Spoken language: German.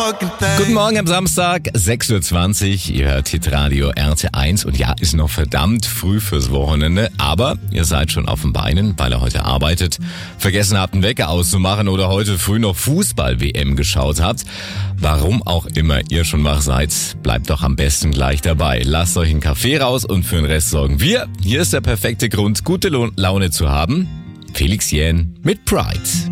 Guten Morgen am Samstag, 6.20 Uhr. Ihr hört Hitradio RT1 und ja, ist noch verdammt früh fürs Wochenende, aber ihr seid schon auf den Beinen, weil ihr heute arbeitet, vergessen habt, einen Wecker auszumachen oder heute früh noch Fußball-WM geschaut habt. Warum auch immer ihr schon wach seid, bleibt doch am besten gleich dabei. Lasst euch einen Kaffee raus und für den Rest sorgen wir. Hier ist der perfekte Grund, gute Laune zu haben. Felix Jähn mit Pride.